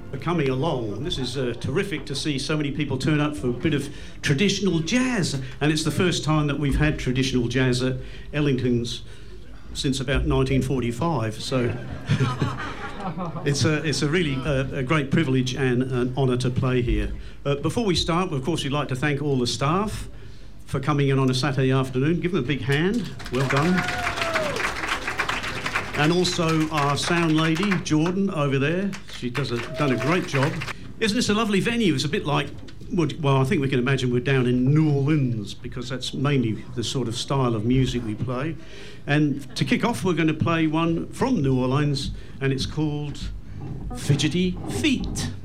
for coming along. This is terrific to see so many people turn up for a bit of traditional jazz, and it's the first time that we've had traditional jazz at Ellington's since about 1945, so it's a really a great privilege and an honour to play here. Before we start, of course, we'd like to thank all the staff for coming in on a Saturday afternoon. Give them a big hand. Well done. And also our sound lady, Jordan, over there. She done a great job. Isn't this a lovely venue? It's a bit like, well, I think we can imagine we're down in New Orleans, because that's mainly the sort of style of music we play. And to kick off, we're going to play one from New Orleans, and it's called Fidgety Feet.